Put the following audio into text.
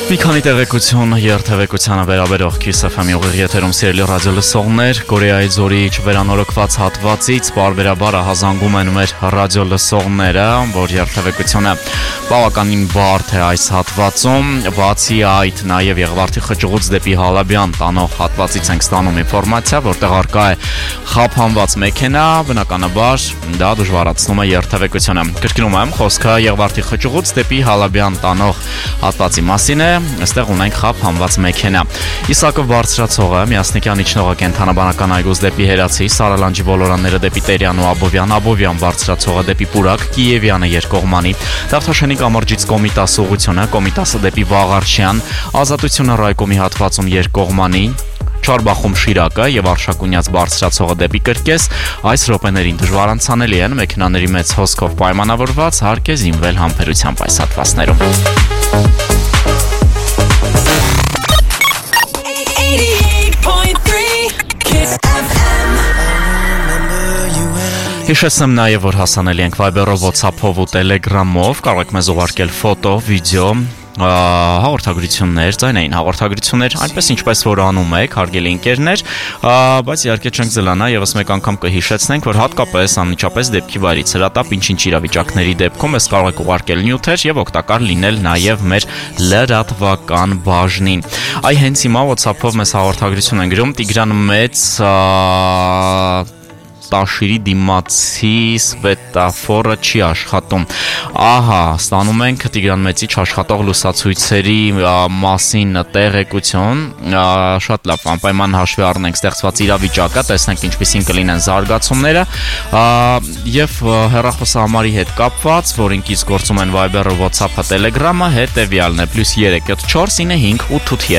Մի քանի տեղեկություն երթևեկությանը վերաբերող Kiss FM-ի ուղիղ եթերում սիրելի ռադիոլսողներ, Կորեայի ձորի չվերանորոգված հատվածից բարբերաբար ահազանգում են մեր ռադիոլսողները, որ երթևեկությունը բավականին բարդ է այս հատվածում, բացի այդ նաև Եղվարդի խճուղուց դեպի Հալաբյան տանող հատվածից ենք ստանում ինֆորմացիա, որտեղ առկա է խափանված մեքենա, բնականաբար դա դժվարացնում է երթևեկությունը։ Կրկնում եմ, խոսքը Եղվարդի խճուղուց դեպի Հալաբյան տանող հատվածի մասին է, այստեղ ունենք խափանված մեքենա։ Իսակով բարձրացողը Միասնիկյան իջնողը կենթանաբանական այգուց դեպի Հերացի, Սարալանջի ոլորանները դեպի Տերյան ու Աբովյան բարձրացողը դեպի Պուրակ, Կիևյանը երկկողմանի, Դավթաշենի կամրջից Կոմիտաս ուղղությունը, Կոմիտասը դեպի Վաղարչյան, Ազատությունը ռայկոմի հատվածում երկկողմանի, Չարբախում Շիրակը եւ Արշակունյաց բարձրացողը դեպի Կրկես այս րոպեներին դժվար անցանելի են մեքենաների մեծ հոսքով պայմանավորված հարկ է զինվել համբերությամբ այս հատվածներում։ Հիշեցնեմ նաև, որ հասանելի ենք Viber-ով, WhatsApp-ով ու Telegram-ով, կարող եք մեզ ուղարկել ֆոտո, վիդեո, հաղորդագրություններ, ձայնային հաղորդագրություններ, այնպես ինչպես որ անում եք, հարգելի ընկերներ, բայց իհարկե չենք զլանա, եւս մեկ անգամ կհիշեցնենք, որ հատկապես անմիջապես դեպքի վայրից հրատապ ինչ-ինչ իրավիճակների դեպքում ես կարող եք ուղարկել նյութեր եւ օգտակար լինել նաև մեր լրատվական բաժնին։ Այ հենց հիմա WhatsApp-ով մեզ հաղորդագրություն են գրում Տիգրան Մեծ Տաշիրի դիմացի սվետաֆորը չի աշխատում։ Ահա, ստանում ենք Տիգրան Մեծի աշխատող լուսացույցերի մասին տեղեկություն, շատ լավ, անպայման հաշվի առնենք ստեղծված իրավիճակը, տեսնենք ինչպիսին կլինեն զարգացումները, եւ հեռախոսահամարի հետ կապված, որ ինքից գործում են Viber-ը, WhatsApp-ը, Telegram-ը, հետեւյալն է +374 95 883